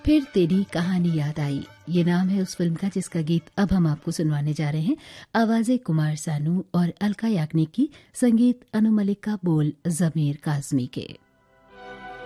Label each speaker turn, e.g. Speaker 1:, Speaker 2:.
Speaker 1: फिर तेरी कहानी याद आई, ये नाम है उस फिल्म का जिसका गीत अब हम आपको सुनवाने जा रहे हैं। आवाजें कुमार सानू और अलका याग्निक की, संगीत अनु मलिक का, बोल जमीर काजमी के।